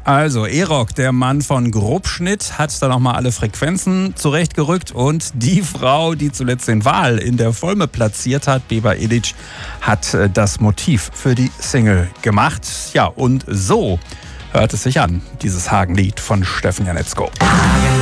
Also Erok, der Mann von Grobschnitt, hat da nochmal alle Frequenzen zurechtgerückt und die Frau, die zuletzt den Wal in der Volme platziert hat, Beba Ilic, hat das Motiv für die Single gemacht. Ja, und so hört es sich an, dieses Hagenlied von Steffen Janetzko.